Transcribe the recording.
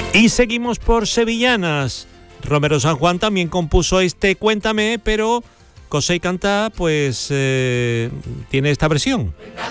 Y seguimos por sevillanas. Romero San Juan también compuso este Cuéntame, pero Cosé y Cantá pues tiene esta versión.